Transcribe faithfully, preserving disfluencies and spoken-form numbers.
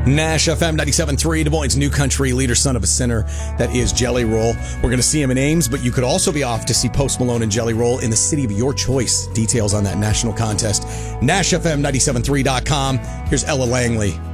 Nash F M ninety-seven point three, Des Moines' new country leader, son of a sinner. That is Jelly Roll. We're going to see him in Ames, but you could also be off to see Post Malone and Jelly Roll in the city of your choice. Details on that national contest. Nash F M ninety-seven point three dot com. Here's Ella Langley.